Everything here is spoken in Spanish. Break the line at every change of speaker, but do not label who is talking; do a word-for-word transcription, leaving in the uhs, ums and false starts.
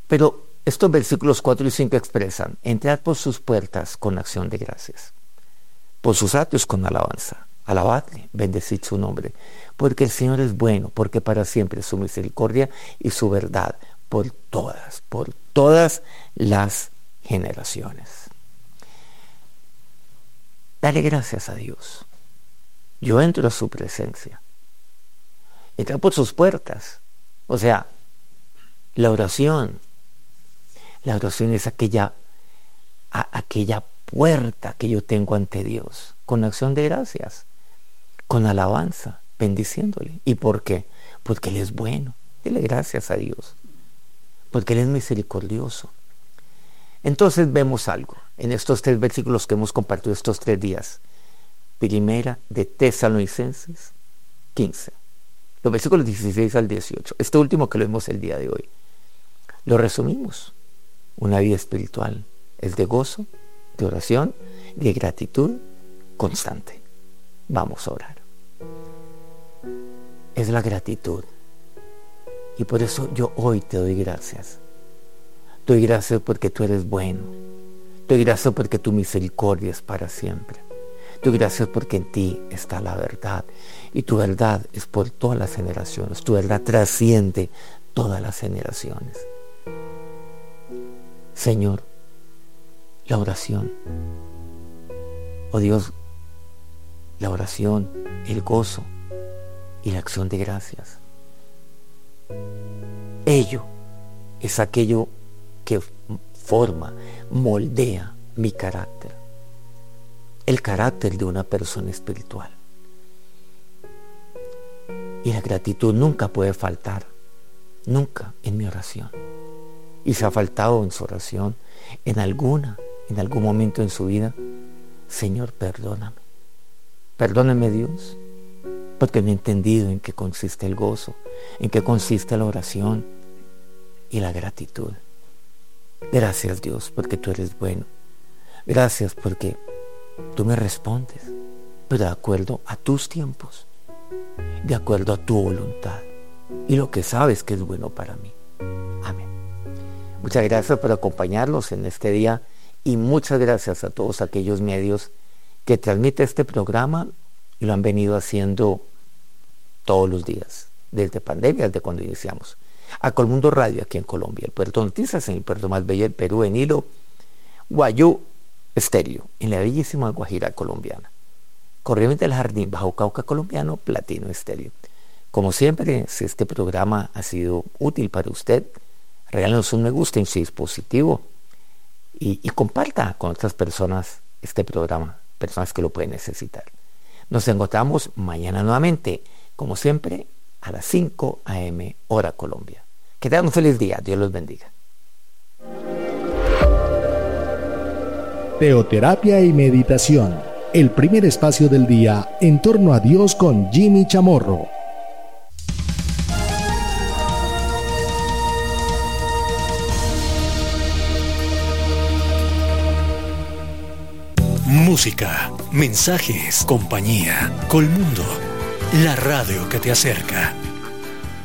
Pero estos versículos cuatro y cinco expresan: entrad por sus puertas con acción de gracias, por sus atrios con alabanza. Alabadle, bendecid su nombre, porque el Señor es bueno, porque para siempre es su misericordia y su verdad por todas, por todas las generaciones. Dale gracias a Dios. Yo entro a su presencia. Entra por sus puertas. O sea, la oración. La oración es aquella, a, aquella puerta que yo tengo ante Dios, con acción de gracias, con alabanza, bendiciéndole. ¿Y por qué? Porque Él es bueno. Dile gracias a Dios. Porque Él es misericordioso. Entonces vemos algo en estos tres versículos que hemos compartido estos tres días. Primera de Tesalonicenses quince. Los versículos dieciséis al dieciocho. Este último que lo vemos el día de hoy. Lo resumimos. Una vida espiritual es de gozo, de oración, de gratitud constante. Vamos a orar. Es la gratitud. Y por eso yo hoy te doy gracias. Doy gracias porque tú eres bueno. Doy gracias porque tu misericordia es para siempre. Doy gracias porque en ti está la verdad. Y tu verdad es por todas las generaciones. Tu verdad trasciende todas las generaciones. Señor, la oración. Oh Dios, la oración, el gozo y la acción de gracias. Ello es aquello que forma, moldea mi carácter. El carácter de una persona espiritual. Y la gratitud nunca puede faltar, nunca en mi oración. Y si ha faltado en su oración, en alguna, en algún momento en su vida, Señor, perdóname. Perdóname, Dios, porque no he entendido en qué consiste el gozo, en qué consiste la oración y la gratitud. Gracias, Dios, porque tú eres bueno. Gracias porque tú me respondes, pero de acuerdo a tus tiempos, de acuerdo a tu voluntad y lo que sabes que es bueno para mí. Amén. Muchas gracias por acompañarnos en este día y muchas gracias a todos aquellos medios que transmiten este programa y lo han venido haciendo todos los días, desde pandemia, desde cuando iniciamos. A Colmundo Radio aquí en Colombia, el Puerto Noticias en el puerto más bello del Perú, en Hilo, Guayú Estéreo, en la bellísima Guajira colombiana. Corrientes del Jardín, Bajo Cauca colombiano, Platino Estéreo. Como siempre, si este programa ha sido útil para usted, regálenos un me gusta en su dispositivo y, y comparta con otras personas este programa, personas que lo pueden necesitar. Nos encontramos mañana nuevamente, como siempre, a las cinco a eme hora Colombia. Que tengan un feliz día. Dios los bendiga.
Teoterapia y meditación. El primer espacio del día en torno a Dios con Jimmy Chamorro.
Música, mensajes, compañía, Colmundo, la radio que te acerca.